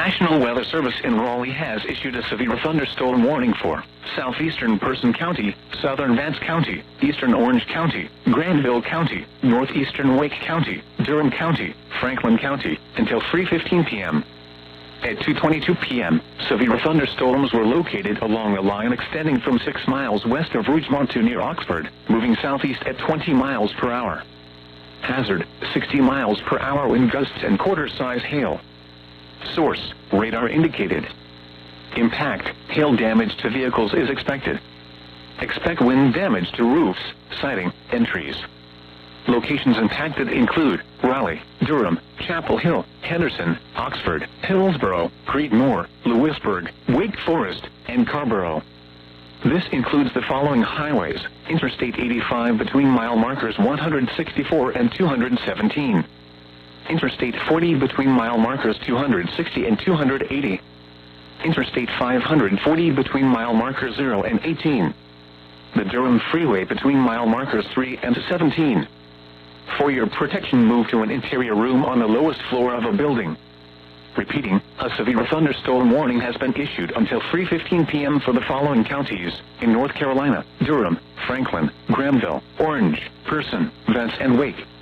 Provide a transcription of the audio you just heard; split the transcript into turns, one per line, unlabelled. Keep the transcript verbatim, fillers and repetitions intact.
National Weather Service in Raleigh has issued a severe thunderstorm warning for southeastern Person County, southern Vance County, eastern Orange County, Granville County, northeastern Wake County, Durham County, Franklin County, until three fifteen p m At two twenty-two p m, severe thunderstorms were located along a line extending from six miles west of Rougemont to near Oxford, moving southeast at twenty miles per hour. Hazard, sixty miles per hour wind gusts and quarter-size hail. Source, radar indicated. Impact, hail damage to vehicles is expected. Expect wind damage to roofs, siding, and trees. Locations impacted include Raleigh, Durham, Chapel Hill, Henderson, Oxford, Hillsborough, Creedmoor, Lewisburg, Wake Forest, and Carrboro. This includes the following highways: Interstate eighty-five between mile markers one hundred sixty-four and two hundred seventeen. Interstate forty between mile markers two hundred sixty and two hundred eighty. Interstate five hundred forty between mile markers zero and eighteen. The Durham Freeway between mile markers three and seventeen. For your protection, move to an interior room on the lowest floor of a building. Repeating, a severe thunderstorm warning has been issued until three fifteen p m for the following counties in North Carolina: Durham, Franklin, Granville, Orange, Person, Vance, and Wake.